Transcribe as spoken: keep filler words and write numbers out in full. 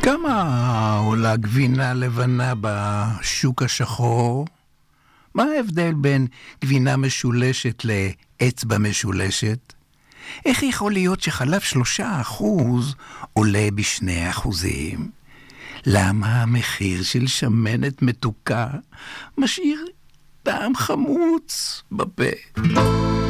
כמה עולה גבינה לבנה בשוק השחור? מה ההבדל בין גבינה משולשת לאצבע משולשת? איך יכול להיות שחלב שלושה אחוז עולה בשני אחוזים? למה המחיר של שמנת מתוקה משאיר טעם חמוץ בפה?